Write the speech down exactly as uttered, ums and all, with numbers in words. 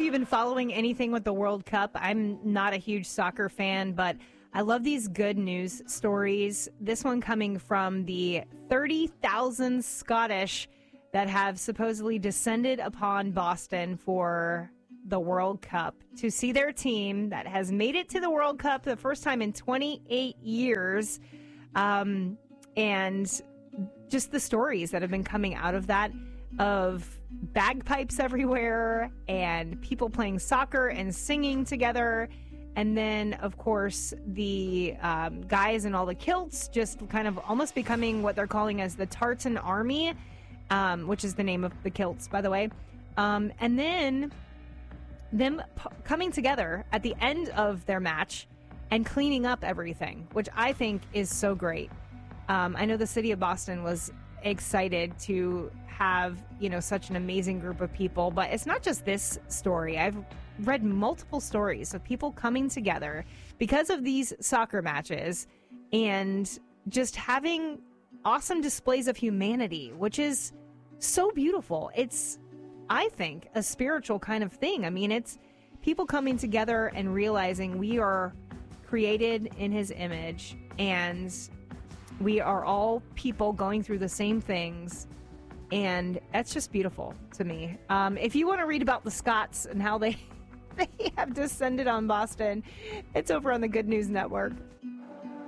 you've been following anything with the World Cup. I'm not a huge soccer fan, but I love these good news stories. This one coming from the thirty thousand Scottish that have supposedly descended upon Boston for the World Cup to see their team that has made it to the World Cup the first time in twenty-eight years. Um, and just the stories that have been coming out of that, of bagpipes everywhere and people playing soccer and singing together. And then, of course, the um, guys in all the kilts just kind of almost becoming what they're calling as the Tartan Army, um, which is the name of the kilts, by the way. Um, and then them p- coming together at the end of their match and cleaning up everything, which I think is so great. Um, I know the city of Boston was excited to have, you know, such an amazing group of people, but it's not just this story. I've read multiple stories of people coming together because of these soccer matches and just having awesome displays of humanity, which is so beautiful. It's, I think, a spiritual kind of thing. I mean, it's people coming together and realizing we are created in his image and we are all people going through the same things. And that's just beautiful to me. Um, if you want to read about the Scots and how they, they have descended on Boston, it's over on the Good News Network.